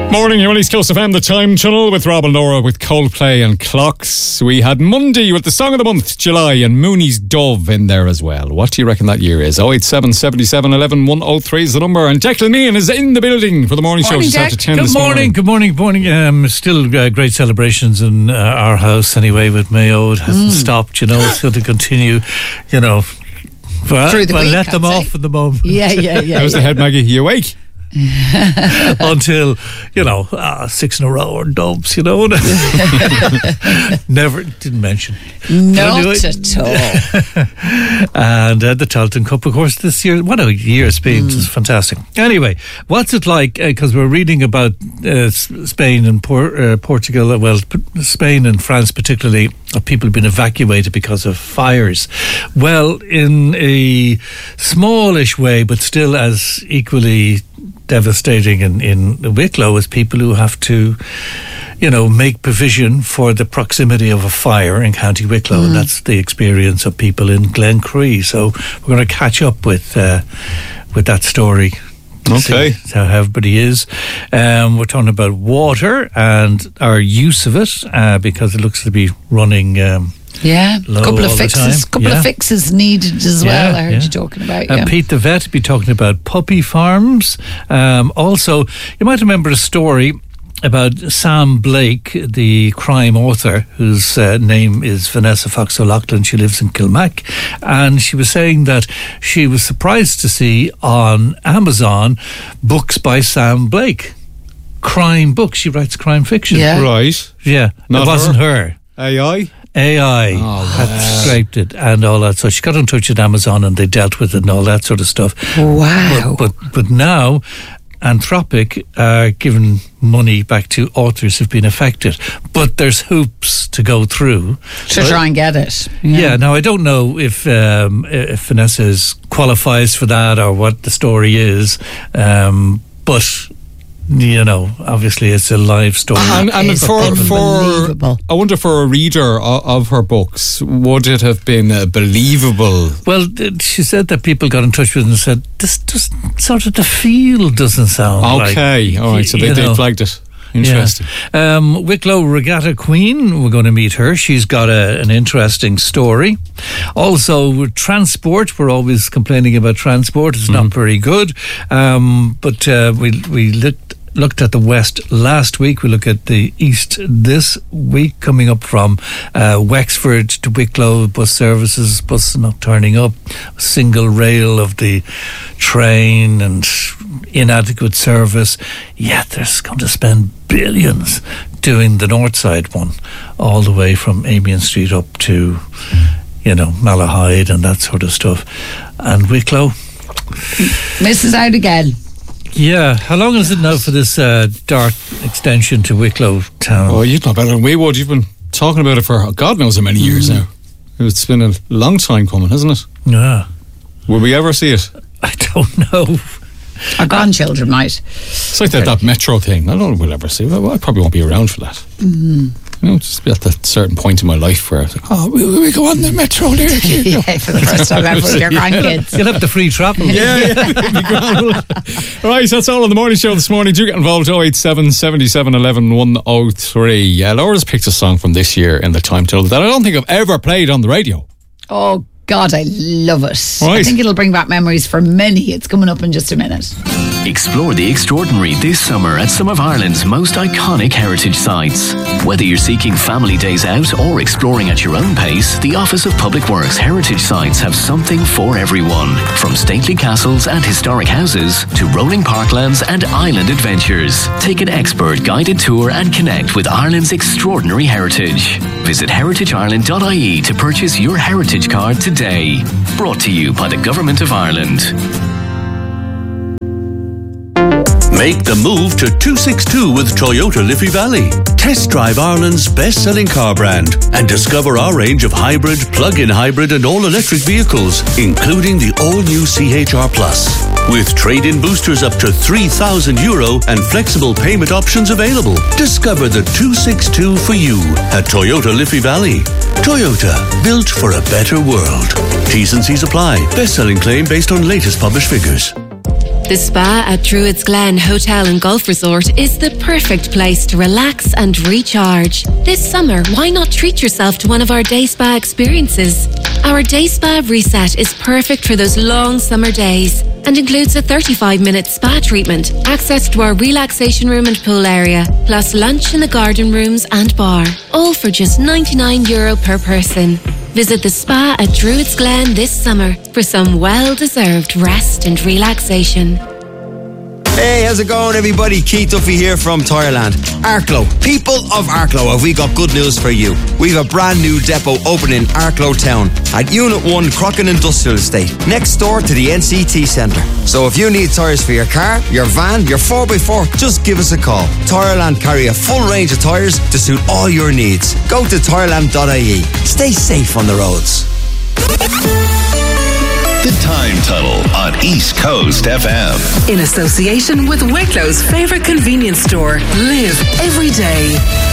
Morning, you're on East Coast FM, the Time Tunnel with Rob and Laura with Coldplay and Clocks. We had Monday with the Song of the Month, July, and Mooney's Dove in there as well. What do you reckon that year is? 087 77 11 103 is the number, and Declan Meehan is in the building for the morning show. Just after 10 this morning. Good morning. Still great celebrations in our house anyway with Mayo. It hasn't stopped, it's going to continue, Through the week, let them off at the moment. Yeah. How's the head, Maggie? You awake? Until 6 in a row or dubs, never didn't mention not at all. And the Tailteann Cup, of course, this year. What a year it's been. It's fantastic. Anyway, what's it like, because we're reading about Spain and Portugal, well, Spain and France particularly, people have been evacuated because of fires. Well, in a smallish way, but still as equally devastating in Wicklow as people who have to, make provision for the proximity of a fire in County Wicklow, and that's the experience of people in Glencree. So we're going to catch up with that story. Okay. That's how everybody is. We're talking about water and our use of it, because it looks to be running a couple of fixes needed as well. I heard you talking about. Pete the vet be talking about puppy farms. Also, you might remember a story about Sam Blake, the crime author, whose name is Vanessa Fox O'Loughlin. She lives in Kilmac, and she was saying that she was surprised to see on Amazon books by Sam Blake, crime books. She writes crime fiction. Right. Yeah, it wasn't her. AI had scraped it and all that. So she got in touch with Amazon and they dealt with it and all that sort of stuff. Wow. But now Anthropic are giving money back to authors who've been affected, but there's hoops to go through to try and get it. Now I don't know if Vanessa qualifies for that or what the story is, but obviously it's a live story. And for I wonder, for a reader of her books, would it have been believable? Well, she said that people got in touch with her and said, this just sort of the feel doesn't sound okay, all right, so they flagged it. Interesting. Wicklow Regatta Queen, we're going to meet her. She's got an interesting story. Also, transport, we're always complaining about transport. It's not very good. But we looked at the west last week. We look at the east this week, coming up from Wexford to Wicklow. Bus services, bus not turning up, single rail of the train and inadequate service. Yet there's going to spend billions doing the north side one, all the way from Amiens Street up to Malahide and that sort of stuff. And Wicklow misses out again. Yeah, how long is it now for this DART extension to Wicklow town? Oh, you'd know better than we would. You've been talking about it for God knows how many years now. It's been a long time coming, hasn't it? Yeah. Will we ever see it? I don't know. Our grandchildren might. It's like that metro thing. I don't know if we'll ever see it. I probably won't be around for that. Just be at that certain point in my life where it's like, will we go on the metro there? For the first time ever with your grandkids. You'll have the free travel. Right, that's all on the morning show this morning. Do get involved. 087 77 11 103. Laura's picked a song from this year in the Time Tunnel that I don't think I've ever played on the radio. Oh God, I love it. Right. I think it'll bring back memories for many. It's coming up in just a minute. Explore the extraordinary this summer at some of Ireland's most iconic heritage sites. Whether you're seeking family days out or exploring at your own pace, the Office of Public Works Heritage Sites have something for everyone. From stately castles and historic houses to rolling parklands and island adventures. Take an expert guided tour and connect with Ireland's extraordinary heritage. Visit heritageireland.ie to purchase your heritage card today. Brought to you by the Government of Ireland. Make the move to 262 with Toyota Liffey Valley. Test drive Ireland's best-selling car brand and discover our range of hybrid, plug-in hybrid and all-electric vehicles, including the all-new CHR Plus. With trade-in boosters up to €3,000 and flexible payment options available. Discover the 262 for you at Toyota Liffey Valley. Toyota, built for a better world. T's and C's apply. Best-selling claim based on latest published figures. The spa at Druids Glen Hotel and Golf Resort is the perfect place to relax and recharge. This summer, why not treat yourself to one of our day spa experiences? Our day spa reset is perfect for those long summer days and includes a 35-minute spa treatment, access to our relaxation room and pool area, plus lunch in the garden rooms and bar, all for just €99 per person. Visit the spa at Druids Glen this summer for some well-deserved rest and relaxation. Hey, how's it going, everybody? Keith Duffy here from Tireland. Arklow, people of Arklow, have we got good news for you? We've a brand new depot opening in Arklow Town at Unit 1 Crocken Industrial Estate, next door to the NCT Centre. So if you need tyres for your car, your van, your 4x4, just give us a call. Tireland carry a full range of tyres to suit all your needs. Go to tireland.ie. Stay safe on the roads. The Time Tunnel on East Coast FM. In association with Wicklow's favourite convenience store. Live every day.